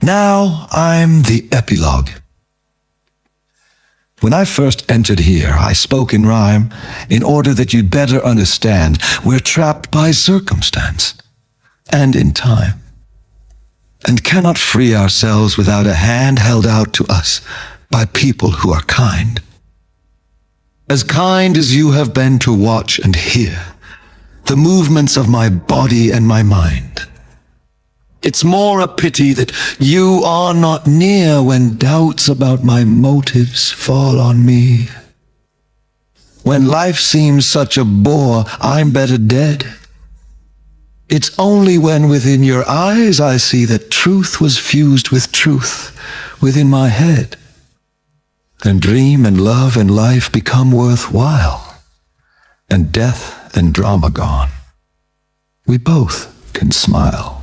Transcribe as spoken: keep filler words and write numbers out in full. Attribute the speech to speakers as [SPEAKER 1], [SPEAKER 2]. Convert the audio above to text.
[SPEAKER 1] Now I'm the epilogue. When I first entered here, I spoke in rhyme in order that you'd better understand we're trapped by circumstance and in time, and cannot free ourselves without a hand held out to us by people who are kind. As kind as you have been to watch and hear the movements of my body and my mind. It's more a pity that you are not near when doubts about my motives fall on me. When life seems such a bore, I'm better dead. It's only when within your eyes I see that truth was fused with truth within my head. And dream and love and life become worthwhile, and death and drama gone. We both can smile.